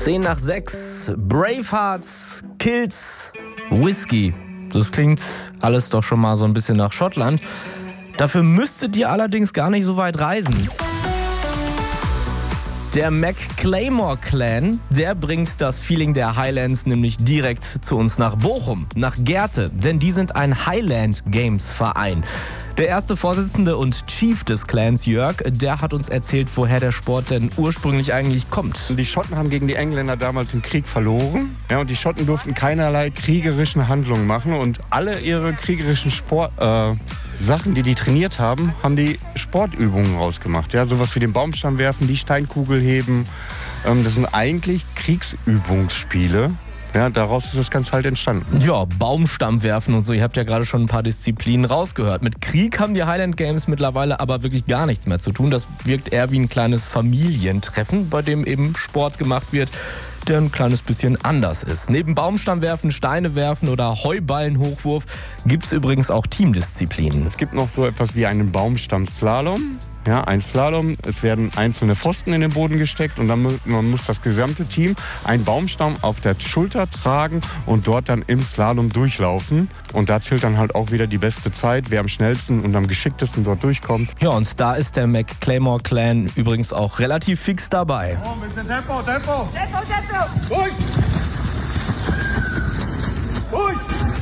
10:06, Bravehearts, Kills, Whisky. Das klingt alles doch schon mal so ein bisschen nach Schottland. Dafür müsstet ihr allerdings gar nicht so weit reisen. Der McClaymore Clan, der bringt das Feeling der Highlands nämlich direkt zu uns nach Bochum, nach Gerte, denn die sind ein Highland Games Verein. Der erste Vorsitzende und Chief des Clans, Jörg, der hat uns erzählt, woher der Sport denn ursprünglich eigentlich kommt. Die Schotten haben gegen die Engländer damals den Krieg verloren. Ja, und die Schotten durften keinerlei kriegerischen Handlungen machen. Und alle ihre kriegerischen Sachen, die trainiert haben, haben die Sportübungen rausgemacht. Ja, sowas wie den Baumstamm werfen, die Steinkugel heben. Das sind eigentlich Kriegsübungsspiele. Ja, daraus ist das Ganze halt entstanden. Ja, Baumstamm werfen und so. Ihr habt ja gerade schon ein paar Disziplinen rausgehört. Mit Krieg haben die Highland Games mittlerweile aber wirklich gar nichts mehr zu tun. Das wirkt eher wie ein kleines Familientreffen, bei dem eben Sport gemacht wird, der ein kleines bisschen anders ist. Neben Baumstamm werfen, Steine werfen oder Heuballenhochwurf gibt es übrigens auch Teamdisziplinen. Es gibt noch so etwas wie einen Baumstamm-Slalom. Ja, ein Slalom, es werden einzelne Pfosten in den Boden gesteckt und dann muss das gesamte Team einen Baumstamm auf der Schulter tragen und dort dann im Slalom durchlaufen. Und da zählt dann halt auch wieder die beste Zeit, wer am schnellsten und am geschicktesten dort durchkommt. Ja, und da ist der McClaymore Clan übrigens auch relativ fix dabei. Oh, ein bisschen Tempo, Tempo! Tempo, Tempo! Ruhig! Ruhig!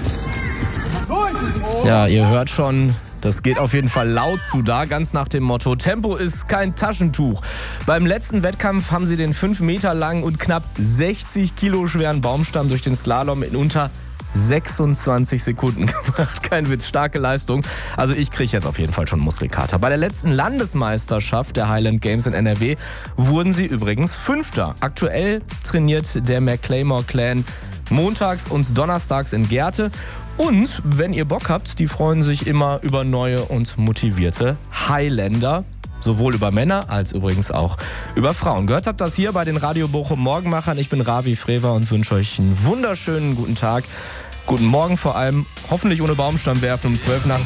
Ruhig! Ja, ihr hört schon, das geht auf jeden Fall laut zu da, ganz nach dem Motto, Tempo ist kein Taschentuch. Beim letzten Wettkampf haben sie den 5 Meter langen und knapp 60 Kilo schweren Baumstamm durch den Slalom in unter 26 Sekunden gebracht. Kein Witz, starke Leistung. Also ich kriege jetzt auf jeden Fall schon Muskelkater. Bei der letzten Landesmeisterschaft der Highland Games in NRW wurden sie übrigens Fünfter. Aktuell trainiert der McClaymore Clan montags und donnerstags in Gerte. Und wenn ihr Bock habt, die freuen sich immer über neue und motivierte Highlander. Sowohl über Männer als übrigens auch über Frauen. Gehört habt das hier bei den Radio Bochum Morgenmachern. Ich bin Ravi Frewer und wünsche euch einen wunderschönen guten Tag. Guten Morgen vor allem. Hoffentlich ohne Baumstamm werfen um 12 nach